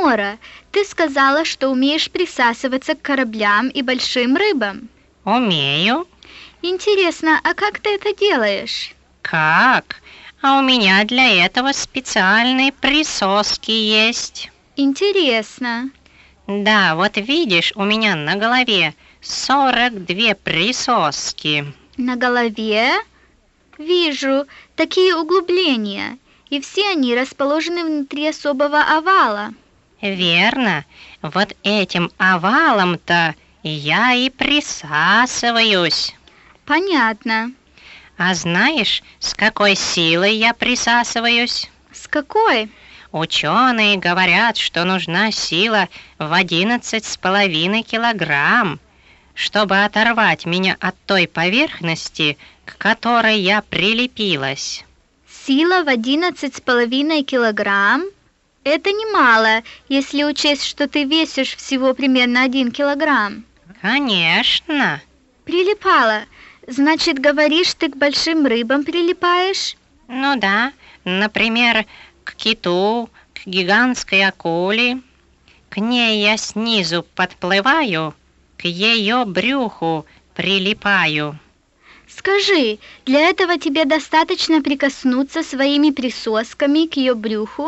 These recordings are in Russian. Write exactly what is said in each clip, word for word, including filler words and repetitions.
Ремора, ты сказала, что умеешь присасываться к кораблям и большим рыбам. Умею. Интересно, а как ты это делаешь? Как? А у меня для этого специальные присоски есть. Интересно. Да, вот видишь, у меня на голове сорок две присоски. На голове? Вижу, такие углубления, и все они расположены внутри особого овала. Верно. Вот этим овалом-то я и присасываюсь. Понятно. А знаешь, с какой силой я присасываюсь? С какой? Ученые говорят, что нужна сила в одиннадцать с половиной килограмм, чтобы оторвать меня от той поверхности, к которой я прилепилась. Сила в одиннадцать с половиной килограмм? Это немало, если учесть, что ты весишь всего примерно один килограмм. Конечно. Прилипала. Значит, говоришь, ты к большим рыбам прилипаешь? Ну да, например, к киту, к гигантской акуле. К ней я снизу подплываю, к ее брюху прилипаю. Скажи, для этого тебе достаточно прикоснуться своими присосками к ее брюху?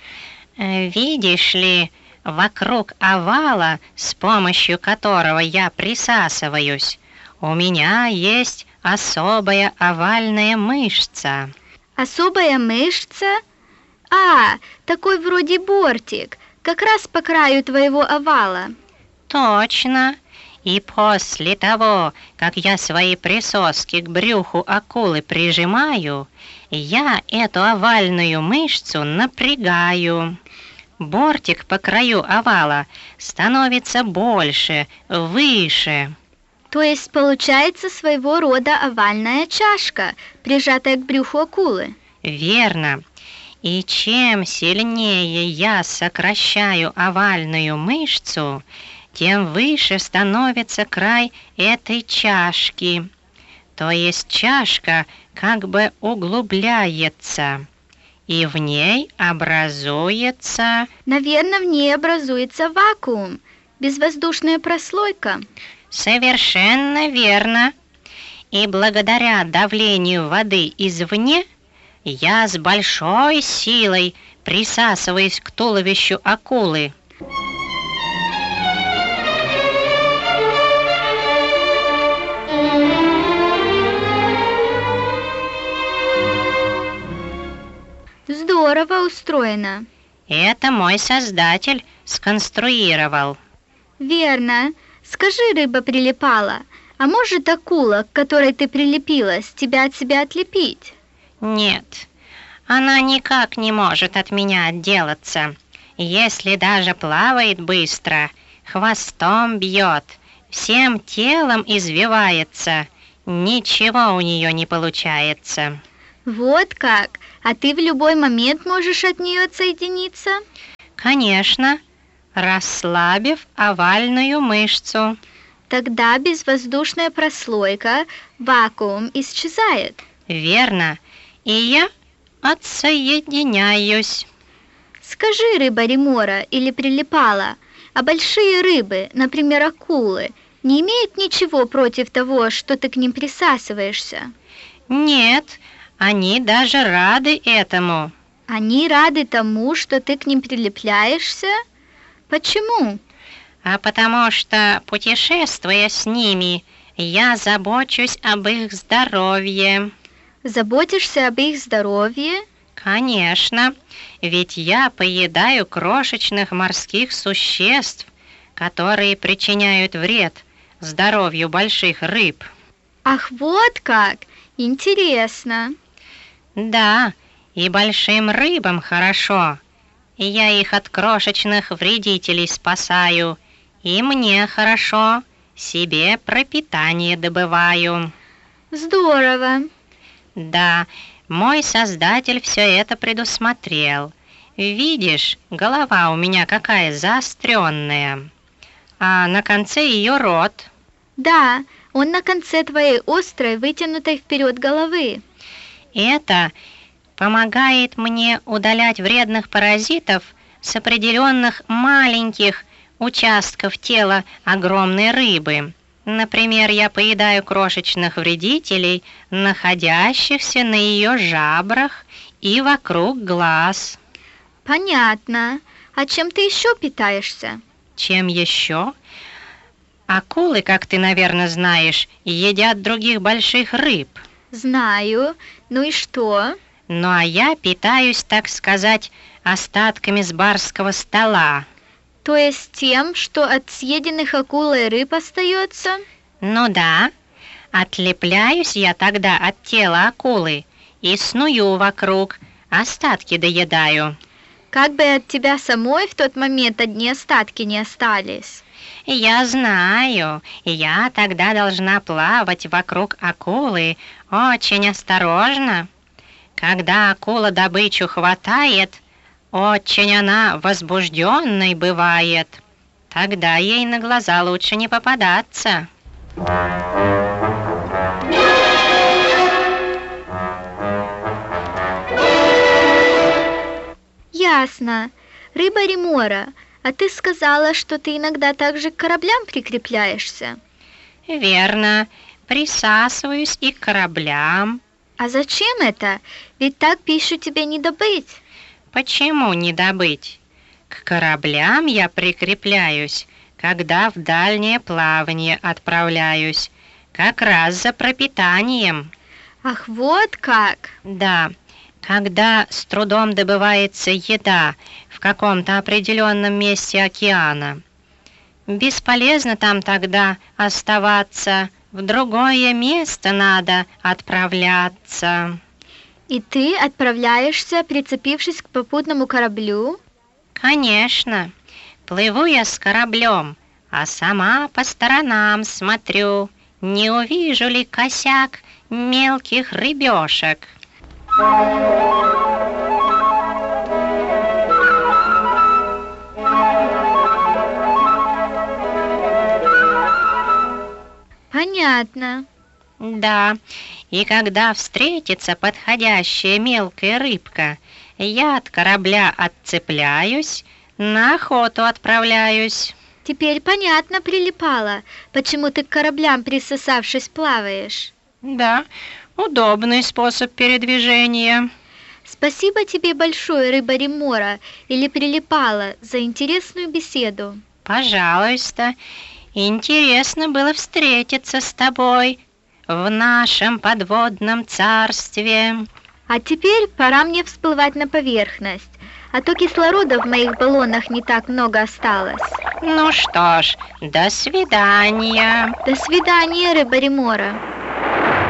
Видишь ли, вокруг овала, с помощью которого я присасываюсь, у меня есть особая овальная мышца. Особая мышца? А, такой вроде бортик, как раз по краю твоего овала. Точно. И после того, как я свои присоски к брюху акулы прижимаю, я эту овальную мышцу напрягаю. Бортик по краю овала становится больше, выше. То есть получается своего рода овальная чашка, прижатая к брюху акулы. Верно. И чем сильнее я сокращаю овальную мышцу, тем выше становится край этой чашки. То есть чашка как бы углубляется, и в ней образуется... Наверное, в ней образуется вакуум, безвоздушная прослойка. Совершенно верно. И благодаря давлению воды извне я с большой силой присасываюсь к туловищу акулы. Здорово устроено. Это мой создатель сконструировал. Верно. Скажи, рыба прилипала, а может акула, к которой ты прилепилась, тебя от себя отлепить? Нет, она никак не может от меня отделаться. Если даже плавает быстро, хвостом бьет, всем телом извивается, ничего у нее не получается. Вот как? А ты в любой момент можешь от нее отсоединиться? Конечно, расслабив овальную мышцу. Тогда безвоздушная прослойка, вакуум исчезает. Верно, и я отсоединяюсь. Скажи, рыба ремора или прилипала, а большие рыбы, например, акулы, не имеют ничего против того, что ты к ним присасываешься? Нет, они даже рады этому. Они рады тому, что ты к ним прилепляешься? Почему? А потому что, путешествуя с ними, я забочусь об их здоровье. Заботишься об их здоровье? Конечно, ведь я поедаю крошечных морских существ, которые причиняют вред здоровью больших рыб. Ах, вот как! Интересно. Да, и большим рыбам хорошо. И я их от крошечных вредителей спасаю. И мне хорошо, себе пропитание добываю. Здорово. Да, мой создатель все это предусмотрел. Видишь, голова у меня какая заостренная, а на конце ее рот. Да, он на конце твоей острой, вытянутой вперед головы. Это помогает мне удалять вредных паразитов с определенных маленьких участков тела огромной рыбы. Например, я поедаю крошечных вредителей, находящихся на ее жабрах и вокруг глаз. Понятно. А чем ты еще питаешься? Чем еще? Акулы, как ты, наверное, знаешь, едят других больших рыб. Знаю. Ну и что? Ну а я питаюсь, так сказать, остатками с барского стола. То есть тем, что от съеденных акулой рыб остается? Ну да. Отлепляюсь я тогда от тела акулы и сную вокруг, остатки доедаю. Как бы от тебя самой в тот момент одни остатки не остались. Я знаю, я тогда должна плавать вокруг акулы очень осторожно. Когда акула добычу хватает, очень она возбужденной бывает. Тогда ей на глаза лучше не попадаться. Ясно. Рыба Ремора, а ты сказала, что ты иногда также к кораблям прикрепляешься. Верно, присасываюсь и к кораблям. А зачем это? Ведь так пищу тебе не добыть. Почему не добыть? К кораблям я прикрепляюсь, когда в дальнее плавание отправляюсь, как раз за пропитанием. Ах, вот как! Да, когда с трудом добывается еда в каком-то определенном месте океана. Бесполезно там тогда оставаться, в другое место надо отправляться. И ты отправляешься, прицепившись к попутному кораблю? Конечно. Плыву я с кораблем, а сама по сторонам смотрю, не увижу ли косяк мелких рыбешек. Понятно. Да, и когда встретится подходящая мелкая рыбка, я от корабля отцепляюсь, на охоту отправляюсь. Теперь понятно, Прилипала, почему ты к кораблям, присосавшись, плаваешь. Да, удобный способ передвижения. Спасибо тебе большое, рыба Ремора или Прилипала, за интересную беседу. Пожалуйста, интересно было встретиться с тобой в нашем подводном царстве. А теперь пора мне всплывать на поверхность, а то кислорода в моих баллонах не так много осталось. Ну что ж, до свидания. До свидания, рыба Ремора.